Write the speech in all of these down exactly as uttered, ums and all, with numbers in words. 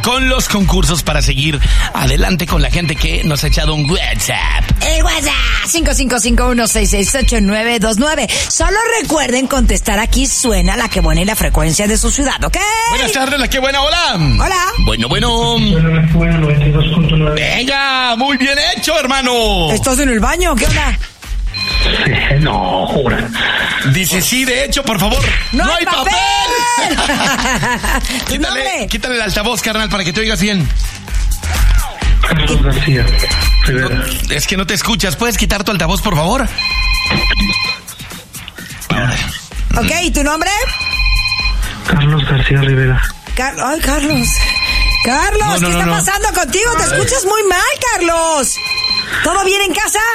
con los concursos para seguir adelante con la gente que nos ha echado un WhatsApp. El WhatsApp cinco cinco cinco uno seis seis ocho nueve dos nueve. Solo recuerden contestar aquí suena la que buena y la frecuencia de su ciudad, ¿ok? Buenas tardes, la que buena, hola. Hola. Bueno, bueno. Suena la que buena, noventa y dos punto nueve. Venga, muy bien hecho, hermano. ¿Estás en el baño? ¿Qué onda? No, jura. Dice sí, de hecho, por favor. ¡No, ¡No hay hay papel! papel! ¿Tu quítale, nombre? quítale el altavoz, carnal, para que te oigas bien. Carlos García Rivera. Es que no te escuchas. ¿Puedes quitar tu altavoz, por favor? Ok, ¿y tu nombre? Carlos García Rivera. Car- Ay, Carlos. Carlos, No, no, ¿qué no, está no. pasando contigo? Te escuchas muy mal, Carlos. ¿Todo bien en casa?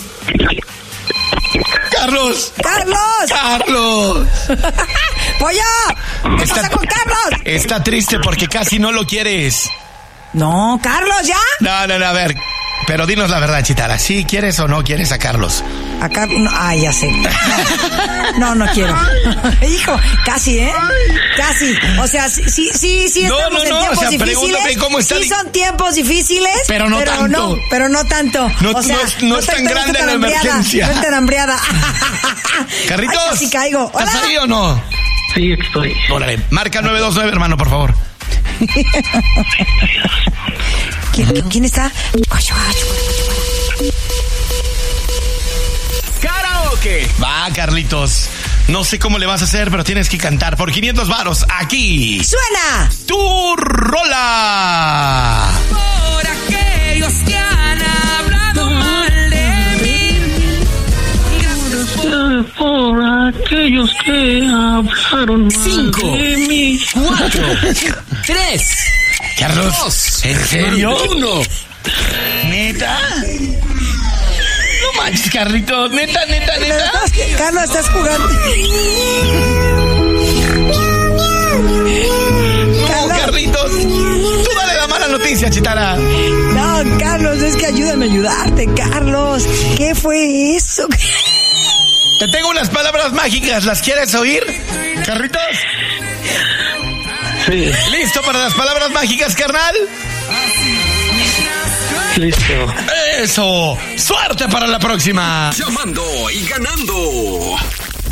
¡Carlos! ¡Carlos! ¡Carlos! ¡Pollo! ¿Qué Está- pasa con Carlos? Está triste porque casi no lo quieres. No, Carlos, ¿ya? No, no, no, a ver. Pero dinos la verdad, Chitara. ¿Sí quieres o no quieres a Carlos? Acá, no, ah, ya sé. No, no quiero. Hijo, casi, ¿eh? Casi. O sea, sí, sí, sí, sí No, estamos no, en no, tiempos o sea, difíciles. pregúntame cómo está Sí di- son tiempos difíciles. Pero no tanto. No, pero no tanto. No- o sea, no es- no es tan estoy- grande estoy la hambriada, emergencia. No estoy tan hambriada. Carritos. Ay, casi caigo. Hola. ¿Estás ahí o no? Sí, estoy. Órale, marca nueve dos nueve, hermano, por favor. ¿Quién, quién- quién está? ¡Karaoke! Va, Carlitos. No sé cómo le vas a hacer, pero tienes que cantar por quinientos varos aquí. ¡Suena! ¡Tu rola! Por aquellos que han hablado mal de mí. Gracias por... Por aquellos que hablaron mal Cinco. de mí. Cuatro, tres, Carlos, Dos. ¿en serio? Uno. ¿Neta? No manches, Carlitos, neta, neta, neta. Carlos, estás jugando. No, Carlitos. Tú dale la mala noticia, Chitara. No, Carlos, es que ayúdame a ayudarte, Carlos. ¿Qué fue eso? Te tengo unas palabras mágicas, ¿las quieres oír? ¿Carlitos? Sí, ¿Listo para las palabras mágicas, carnal? listo. ¡Eso! ¡Suerte para la próxima! Llamando y ganando.